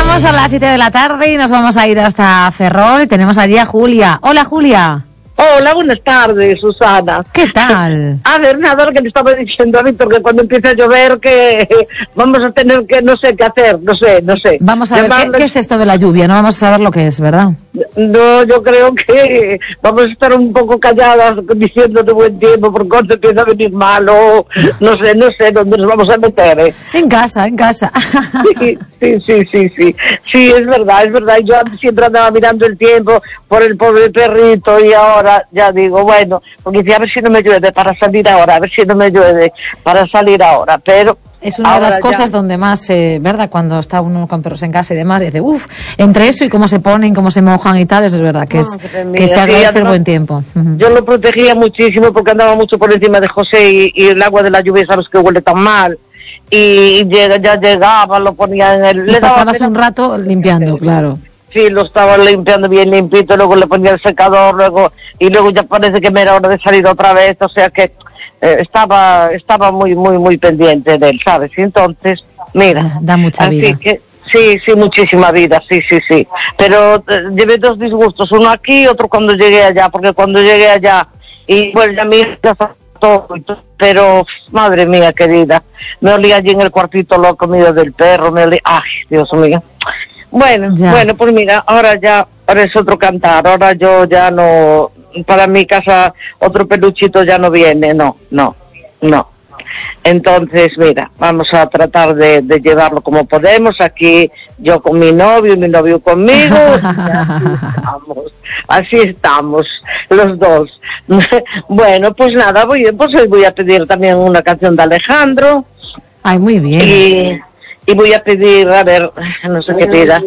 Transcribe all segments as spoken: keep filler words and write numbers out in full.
Llegamos a las siete de la tarde y nos vamos a ir hasta Ferrol. Tenemos allí a Julia. Hola, Julia. Hola, buenas tardes, Susana. ¿Qué tal? A ver, nada, lo que le estaba diciendo a Víctor, que cuando empiece a llover, que vamos a tener que, no sé qué hacer, no sé, no sé. Vamos a ver, ¿qué, ¿qué es esto de la lluvia? No vamos a saber lo que es, ¿verdad? No, yo creo que vamos a estar un poco calladas diciendo de buen tiempo, porque cuando empieza a venir malo, no sé, no sé dónde nos vamos a meter, ¿eh? En casa, en casa. Sí, sí, sí, sí, sí. Sí, es verdad, es verdad. Yo siempre andaba mirando el tiempo por el pobre perrito y ahora ya digo, bueno, porque decía, a ver si no me llueve para salir ahora, a ver si no me llueve para salir ahora, pero... Es una de las cosas ya... donde más, eh, ¿verdad? Cuando está uno con perros en casa y demás, dice, uff, entre eso y cómo se ponen, cómo se mojan y tal, eso es verdad, que, es, oh, que se agradece sí, el buen tiempo. Uh-huh. Yo lo protegía muchísimo porque andaba mucho por encima de José y, y el agua de la lluvia, sabes que huele tan mal. Y llega, ya llegaba, lo ponía en el... Y le pasabas daba... un rato limpiando, claro. Sí, lo estaba limpiando bien limpito, luego le ponía el secador, luego y luego ya parece que me era hora de salir otra vez, o sea que eh, estaba estaba muy muy muy pendiente de él, ¿sabes? Y entonces, mira, da mucha así vida. Que sí, sí, muchísima vida, sí, sí, sí. Pero eh, llevé dos disgustos, uno aquí y otro cuando llegué allá, porque cuando llegué allá y bueno, ya mi hija todo, pero madre mía querida, me olía allí en el cuartito la comida del perro, me olía, ay, Dios mío. Bueno, ya. bueno, pues mira, ahora ya, ahora es otro cantar, ahora yo ya no, para mi casa otro peluchito ya no viene, no, no, no. Entonces, mira, vamos a tratar de, de llevarlo como podemos, aquí yo con mi novio y mi novio conmigo, así estamos, así estamos, los dos. Bueno, pues nada, voy, pues hoy voy a pedir también una canción de Alejandro. Ay, muy bien. Y, y voy a pedir, a ver, no sé qué pida.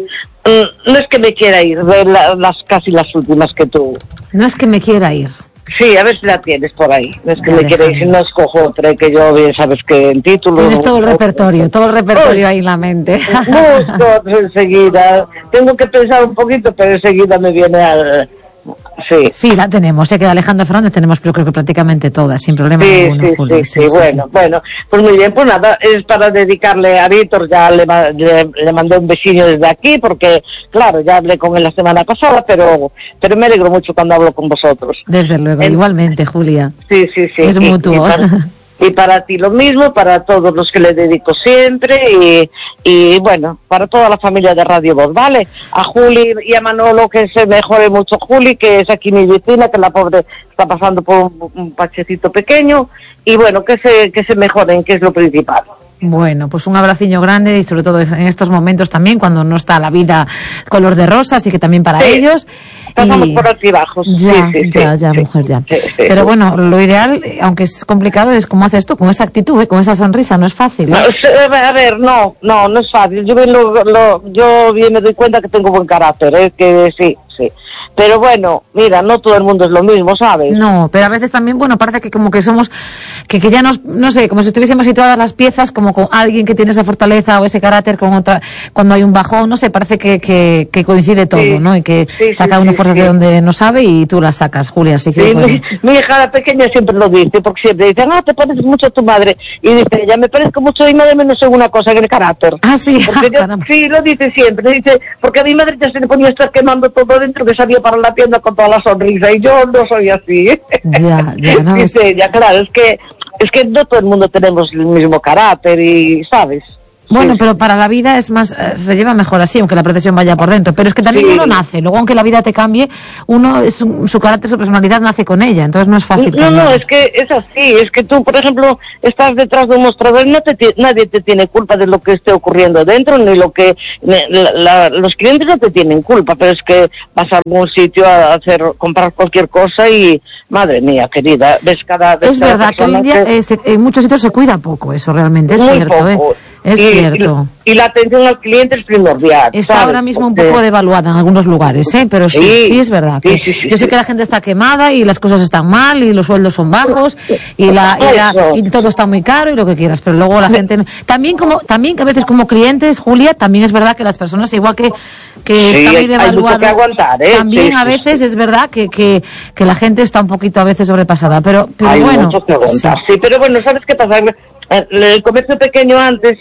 No es que me quiera ir, ver la, las casi las últimas que tú. No es que me quiera ir. Sí, a ver si la tienes por ahí. No es que me quiera ir, si no escojo otra, que yo bien sabes que el título... Tienes todo el repertorio, todo el repertorio ahí en la mente. Mucho, enseguida. Tengo que pensar un poquito, pero enseguida me viene al... Sí. Sí, la tenemos, sé que de Alejandro Fernández tenemos, pero creo que prácticamente todas, sin problema sí, ninguno. Sí, Julio. sí, sí, sí, sí, bueno, sí. bueno, pues muy bien, pues nada, es para dedicarle a Víctor, ya le, le, le mandé un besillo desde aquí, porque, claro, ya hablé con él la semana pasada, pero pero me alegro mucho cuando hablo con vosotros. Desde luego, en... igualmente, Julia. Sí, sí, sí. Es y, mutuo. Y para, y para ti lo mismo, para todos los que le dedico siempre, y, y bueno, para toda la familia de Radio Voz, ¿vale? A Juli y a Manolo, que se mejore mucho Juli, que es aquí mi vecina, que la pobre está pasando por un, un pachecito pequeño, y bueno, que se, que se mejoren, que es lo principal. Bueno, pues un abraciño grande y sobre todo en estos momentos también, cuando no está la vida color de rosa, así que también para sí. ellos. Pasamos y... por altibajos. Ya, sí, sí, ya, sí, ya, sí, mujer, ya. Sí, sí, Pero sí. bueno, lo ideal, aunque es complicado, es como haces tú, con esa actitud, ¿eh? Con esa sonrisa, no es fácil. ¿eh? No, a ver, no, no, no es fácil. Yo bien, lo, lo, yo bien me doy cuenta que tengo buen carácter, ¿eh? Que sí, sí. Pero bueno, mira, no todo el mundo es lo mismo, ¿sabes? No, pero a veces también, bueno, parece que como que somos, que, que ya nos, no sé, como si estuviésemos situadas las piezas, como con alguien que tiene esa fortaleza o ese carácter con otra, cuando hay un bajón, no sé, parece que, que, que coincide todo, sí, ¿no? Y que sí, saca sí, uno sí, fuerzas sí. de donde no sabe y tú las sacas, Julia, así que... Sí, bueno. mi, mi hija la pequeña siempre lo dice, porque siempre dice, ah, te pareces mucho a tu madre, y dice, ella me parezco mucho a mi madre menos en una cosa, en el carácter. Ah, sí, porque yo, sí, lo dice siempre, dice, porque a mi madre ya se le ponía a estar quemando todo dentro, que salía para la tienda con toda la sonrisa, y yo no soy así. Ya, ya, no. Dice ella, claro, es que, es que no todo el mundo tenemos el mismo carácter, y, ¿sabes? Bueno, sí, pero para la vida es más, se lleva mejor así, aunque la procesión vaya por dentro. Pero es que también sí. uno nace, luego aunque la vida te cambie, uno, es un, su carácter, su personalidad nace con ella, entonces no es fácil. No, cambiar. no, es que es así, es que tú, por ejemplo, estás detrás de un mostrador y no te, nadie te tiene culpa de lo que esté ocurriendo dentro, ni lo que, ni, la, la, los clientes no te tienen culpa, pero es que vas a algún sitio a hacer, comprar cualquier cosa y, madre mía, querida, ves cada vez. Es verdad que hoy en día que... eh, se, en muchos sitios se cuida poco eso realmente, es Muy cierto, poco. ¿eh? Es y, cierto. Y, y la atención al cliente es primordial. Está ¿sabes? ahora mismo Porque... un poco devaluada en algunos lugares, ¿eh? Pero sí, sí, sí es verdad. Que sí, sí, sí, yo sé sí. que la gente está quemada y las cosas están mal y los sueldos son bajos y, la, y, la, y todo está muy caro y lo que quieras, pero luego la gente... No... También como también que a veces como clientes, Julia, también es verdad que las personas, igual que, que sí, está muy devaluado, hay mucho que aguantar, ¿eh? también sí, a veces sí. es verdad que, que, que la gente está un poquito a veces sobrepasada, pero, pero hay bueno... mucho que aguantar, sí. sí, pero bueno, ¿sabes qué pasa? El comercio pequeño antes...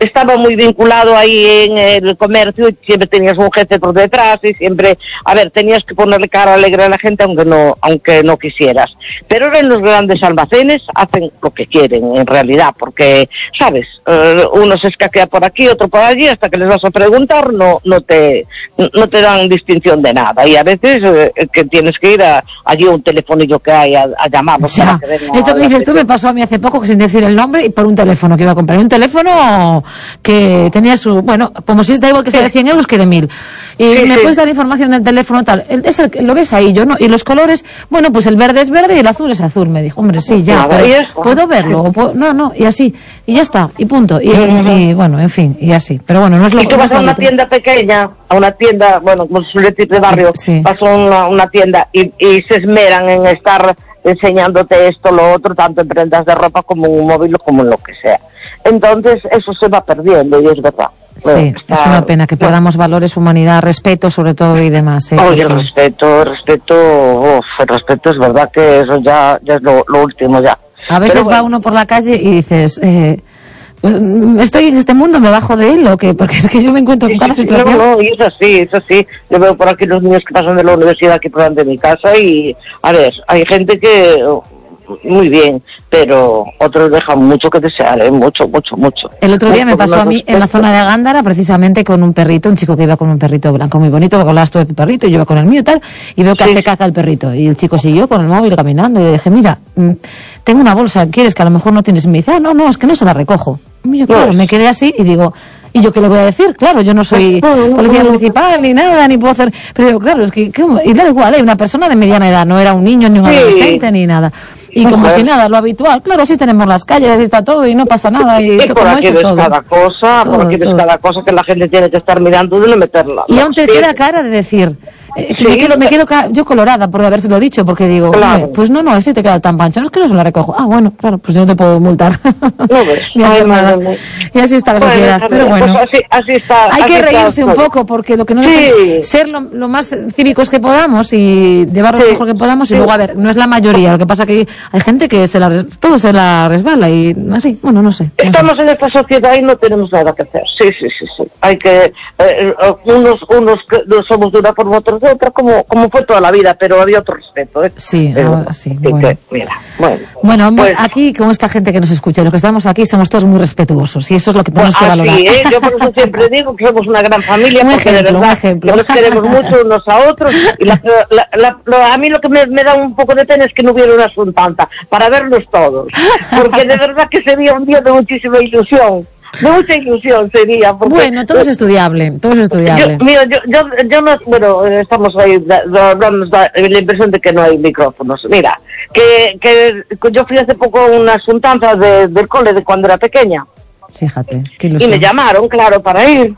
estaba muy vinculado ahí en el comercio y siempre tenías un jefe por detrás y siempre, a ver, tenías que ponerle cara alegre a la gente aunque no, aunque no quisieras. Pero ahora en los grandes almacenes hacen lo que quieren en realidad, porque, sabes, uh, uno se escaquea por aquí, otro por allí, hasta que les vas a preguntar no, no te, no te dan distinción de nada. Y a veces eh, que tienes que ir a, allí a un telefonillo que hay a, a llamarlos. Ya, para que eso que dices tú me pasó a mí hace poco, que sin decir el nombre, y por un teléfono que iba a comprar. Un teléfono que tenía su, bueno, como si es da igual que sea de cien euros que de mil. Y sí, me sí. puedes dar información del teléfono tal. El, es el, lo ves ahí, yo no. Y los colores, bueno, pues el verde es verde y el azul es azul. Me dijo, hombre, sí, ya, pero ¿puedo verlo? O puedo, no, no, y así. Y ya está, y punto. Y, uh-huh. y bueno, en fin, y así. Pero bueno, no es lo que... Y tú vas a una tienda pequeña, a una tienda, bueno, como suele decir de barrio, sí. vas a una, una tienda y, y se esmeran en estar enseñándote esto, lo otro, tanto en prendas de ropa como en un móvil o como en lo que sea. Entonces eso se va perdiendo y es verdad. Sí, bueno, está, es una pena que perdamos bueno. valores, humanidad, respeto sobre todo y demás. ¿eh? Oye, el respeto, el respeto, uf, el respeto es verdad que eso ya, ya es lo, lo último ya. A veces Pero, va bueno. uno por la calle y dices... Eh, estoy en este mundo, me bajo de él o qué, porque es que yo me encuentro con cada sí, situación. No, no, y eso sí, eso sí. Yo veo por aquí los niños que pasan de la universidad aquí por delante de mi casa y, a ver, hay gente que muy bien, pero otros dejan mucho que desear, ¿eh? mucho, mucho, mucho. El otro día me pasó a mí en la zona de Gándara, precisamente con un perrito, un chico que iba con un perrito blanco muy bonito, porque hablabas tú de tu perrito, y yo iba con el mío y tal, y veo que sí. hace caca el perrito, y el chico siguió con el móvil caminando, y le dije, mira, tengo una bolsa, ¿quieres que a lo mejor no tienes? Y me dice, ah, no, no, es que no se la recojo. Y yo, claro, me quedé así y digo... ¿Y yo qué le voy a decir? Claro, yo no soy policía municipal ni nada, ni puedo hacer... Pero digo, claro, es que... ¿cómo? Y da igual, ¿eh? Una persona de mediana edad, no era un niño ni un sí. adolescente ni nada. Y como si nada, lo habitual. Claro, así tenemos las calles, así está todo y no pasa nada. Y, y por aquí ves cada cosa, todo, por aquí ves cada cosa que la gente tiene que estar mirando y no meterla. Y aún te queda cara de decir... Eh, sí, me quedo, me quedo ca yo colorada por habérselo dicho, porque digo, claro. pues no, no, ese te queda tan pancho, no es que no se la recojo. Ah, bueno, claro, pues yo no te puedo multar. No ves. Ni hacer nada. Y así está la bueno, sociedad, pero bueno. Pues así, así está, hay así que reírse está, un poco, porque lo que no sí. es ser lo, lo más cívicos que podamos y llevarlo sí. lo mejor que podamos, y sí. luego, a ver, no es la mayoría, lo que pasa que hay gente que se la, todo se la resbala y así, bueno, no sé. No Estamos sé. en esta sociedad y no tenemos nada que hacer. Sí, sí, sí, sí. Hay que, eh, unos, unos que no somos de una forma, otros de otra, como, como fue toda la vida, pero había otro respeto, ¿eh? Sí, pero, ahora sí. Bueno, que, mira, bueno, bueno pues, aquí con esta gente que nos escucha, los que estamos aquí somos todos muy respetuosos y eso es lo que tenemos pues, que valorar. Así, ¿eh? Yo por eso siempre digo que somos una gran familia, un porque ejemplo, de verdad ejemplo. nos queremos mucho unos a otros y la, la, la, la, a mí lo que me, me da un poco de pena es que no hubiera una asuntanza para verlos todos, porque de verdad que sería un día de muchísima ilusión. Mucha ilusión sería. Porque, bueno, todo es estudiable, todo es estudiable. Yo, mira, yo, yo, yo no, bueno, estamos ahí, damos la, la impresión de que no hay micrófonos. Mira, que, que yo fui hace poco a una asuntanza de, del cole de cuando era pequeña. Fíjate, qué ilusión. Y me llamaron, claro, para ir.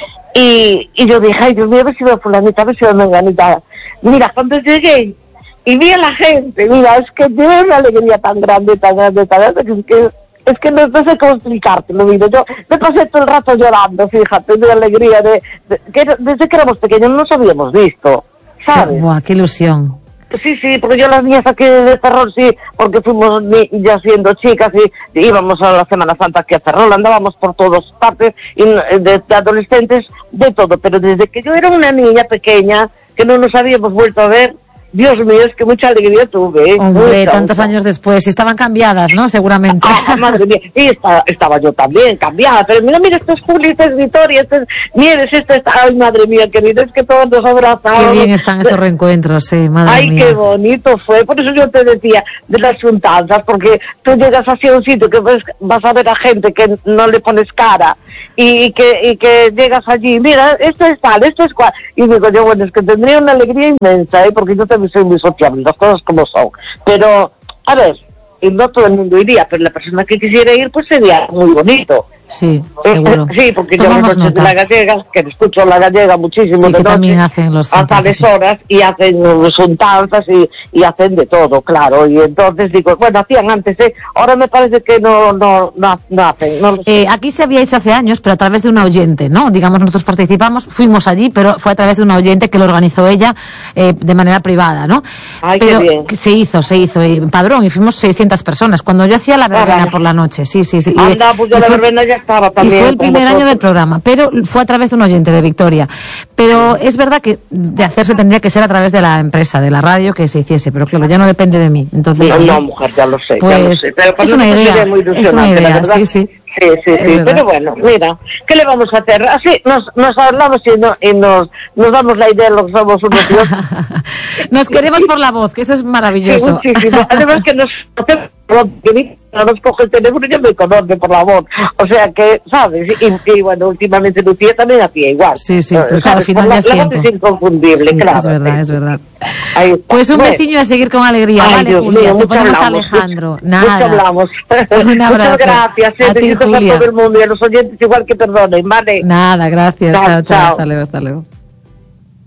Y, y yo dije, ay, Dios mío, a ver si veo fulanita, a ver si veo menganita. Mira, cuando llegué y vi a la gente, mira, es que tiene una alegría tan grande, tan grande, tan grande, que es que... Es que no, no sé cómo explicártelo, mira, yo me pasé todo el rato llorando, fíjate, de alegría, de, de que desde que éramos pequeños no nos habíamos visto, ¿sabes? ¡Buah, qué ilusión! Sí, sí, porque yo las niñas aquí de Ferrol, sí, porque fuimos ni, ya siendo chicas y, y íbamos a la Semana Santa aquí a Ferrol, andábamos por todas partes, y de, de adolescentes, de todo, pero desde que yo era una niña pequeña, que no nos habíamos vuelto a ver, Dios mío, es que mucha alegría tuve. ¿eh? Hombre, mucha, tantos mucha. años después, y estaban cambiadas, ¿no? Seguramente. Ah, madre mía, y estaba, estaba yo también cambiada, pero mira, mira, esto es Juli, esto es Victoria, esto es Nieves, esto es... Ay, madre mía, querida, es que todos nos abrazamos. Qué bien están esos reencuentros, sí, madre Ay, mía. Ay, qué bonito fue, por eso yo te decía de las juntanzas, porque tú llegas hacia un sitio que ves, vas a ver a gente que no le pones cara, y que, y que llegas allí, mira, esto es tal, esto es cual, y digo yo, bueno, es que tendría una alegría inmensa, ¿eh? Porque yo también soy muy sociable, las cosas como son, pero, a ver, y no todo el mundo iría, pero la persona que quisiera ir, pues sería muy bonito. Sí, seguro. Eh, sí, porque Tomamos yo de la gallega, que escucho la gallega muchísimo, sí, de que noche, también hacen los a tales sí. horas, y hacen juntanzas y, y hacen de todo, claro, y entonces digo, bueno, hacían antes, ¿eh? Ahora me parece que no, no, no, no hacen. No eh, aquí se había hecho hace años, pero a través de una oyente, ¿no? Digamos, nosotros participamos, fuimos allí, pero fue a través de una oyente que lo organizó ella eh, de manera privada, ¿no? Ay, pero qué bien. Se hizo, se hizo, en Padrón, y fuimos seiscientas personas, cuando yo hacía la verbena por la noche, sí, sí, sí. Anda, pues yo la verbena ya estaba también. Y fue el primer año del programa, pero fue a través de un oyente de Victoria. Pero es verdad que de hacerse tendría que ser a través de la empresa, de la radio, que se hiciese, pero claro, ya no depende de mí. Entonces, no, no, mujer, ya lo sé, pues, ya lo sé. Pero es una idea, es una idea, sí, sí. Sí, sí, sí, pero bueno, mira, ¿qué le vamos a hacer? Así nos, nos hablamos y, no, y nos, nos damos la idea de lo que somos unos dios. Nos queremos por la voz, que eso es maravilloso. Sí, muchísimo. Además que nos no nos coge el teléfono y ya me conoce por la voz. O sea que, ¿sabes? Y, y bueno, últimamente Lucía también hacía igual. Sí, sí, pero claro, al final la, ya es la tiempo. voz es inconfundible, sí, claro. Es verdad, sí. es verdad. Ahí está. Pues un bueno. besillo a seguir con alegría, Ay, ¿vale, Dios Julia? mío, Te ponemos hablamos, a Alejandro. Mucho, Nada. mucho hablamos. Un abrazo. Muchas gracias. A ti, Besitos Julia. a todo el mundo y a los oyentes igual que perdonen, ¿vale? Nada, gracias. Chao, Chao, chao. chao. Hasta luego, hasta luego.